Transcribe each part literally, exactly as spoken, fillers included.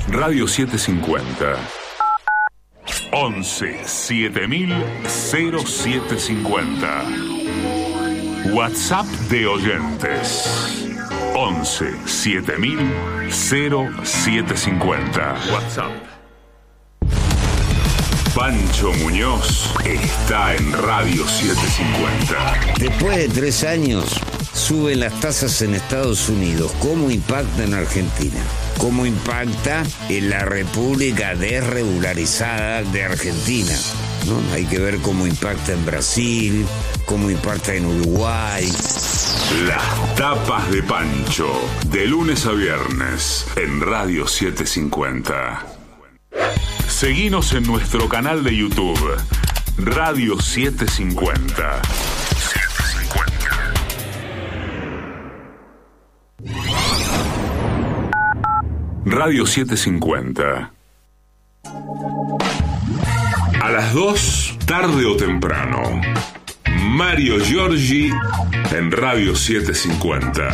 Radio setecientos cincuenta. once siete mil cero siete cincuenta. WhatsApp de oyentes. once siete mil cero siete cincuenta. WhatsApp. Pancho Muñoz está en Radio setecientos cincuenta. Después de tres años, suben las tasas en Estados Unidos. ¿Cómo impacta en Argentina? ¿Cómo impacta en la República Desregularizada de Argentina? ¿No? Hay que ver cómo impacta en Brasil, cómo impacta en Uruguay. Las tapas de Pancho, de lunes a viernes, en Radio setecientos cincuenta. Seguinos en nuestro canal de YouTube, Radio setecientos cincuenta. Radio setecientos cincuenta. A las dos, tarde o temprano, Mario Giorgi en Radio setecientos cincuenta.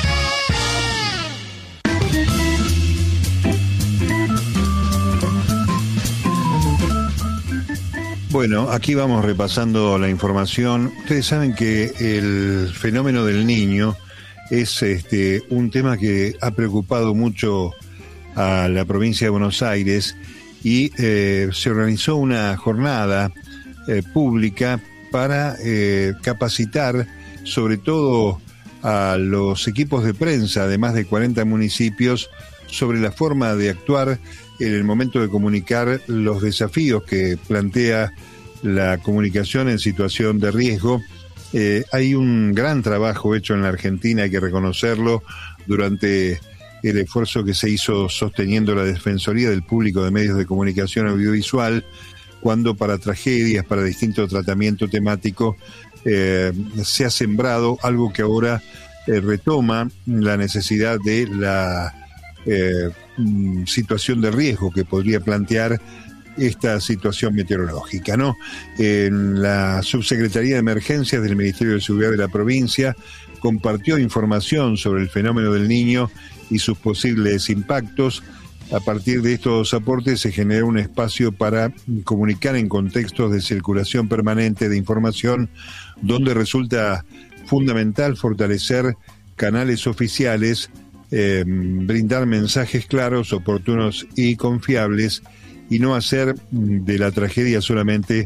Bueno, aquí vamos repasando la información. Ustedes saben que el fenómeno del Niño es este un tema que ha preocupado mucho a la provincia de Buenos Aires y eh, se organizó una jornada eh, pública para eh, capacitar sobre todo a los equipos de prensa de más de cuarenta municipios sobre la forma de actuar en el momento de comunicar los desafíos que plantea la comunicación en situación de riesgo. Eh, hay un gran trabajo hecho en la Argentina, hay que reconocerlo, durante el esfuerzo que se hizo sosteniendo la Defensoría del Público de Medios de Comunicación Audiovisual, cuando para tragedias, para distinto tratamiento temático, eh, se ha sembrado algo que ahora eh, retoma la necesidad de la eh, situación de riesgo que podría plantear esta situación meteorológica, ¿no? En la Subsecretaría de Emergencias del Ministerio de Seguridad de la provincia compartió información sobre el fenómeno del Niño y sus posibles impactos. A partir de estos aportes se generó un espacio para comunicar en contextos de circulación permanente de información, donde resulta fundamental fortalecer canales oficiales, eh, brindar mensajes claros, oportunos y confiables, y no hacer de la tragedia solamente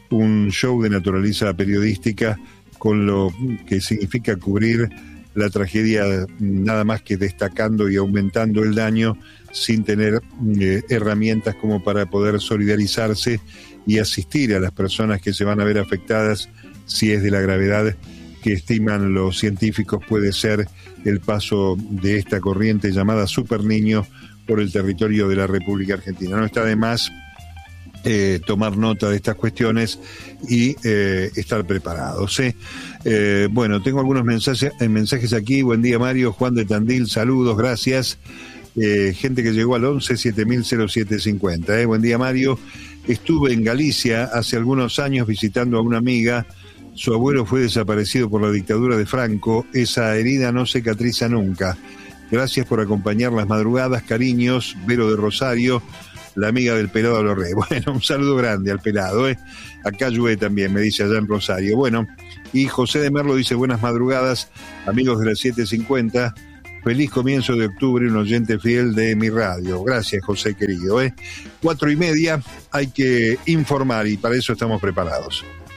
un show de naturaleza periodística, con lo que significa cubrir la tragedia nada más que destacando y aumentando el daño, sin tener eh, herramientas como para poder solidarizarse y asistir a las personas que se van a ver afectadas si es de la gravedad que estiman los científicos puede ser el paso de esta corriente llamada Super Niño por el territorio de la República Argentina. No está de más eh, tomar nota de estas cuestiones y eh, estar preparados. ¿eh? Eh, bueno, tengo algunos mensajes, mensajes aquí. Buen día, Mario. Juan de Tandil, saludos, gracias. Eh, gente que llegó al once siete mil cero siete cincuenta. ¿eh? Buen día, Mario. Estuve en Galicia hace algunos años visitando a una amiga. Su abuelo fue desaparecido por la dictadura de Franco. Esa herida no cicatriza nunca. Gracias por acompañar las madrugadas, cariños. Vero de Rosario, la amiga del pelado a los Reyes. Bueno, un saludo grande al pelado, ¿eh? Acá llueve también, me dice allá en Rosario. Bueno, y José de Merlo dice, buenas madrugadas, amigos de las siete cincuenta. Feliz comienzo de octubre, un oyente fiel de mi radio. Gracias, José querido, ¿eh? Cuatro y media, hay que informar y para eso estamos preparados.